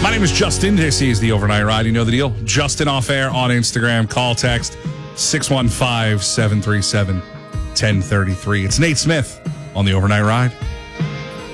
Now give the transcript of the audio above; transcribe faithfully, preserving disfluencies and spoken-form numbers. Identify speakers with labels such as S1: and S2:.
S1: My name is Justin. This is the Overnight Ride. You know the deal. Justin Off Air on Instagram. Call, text six one five, seven three seven, one zero three three. It's Nate Smith on the Overnight Ride.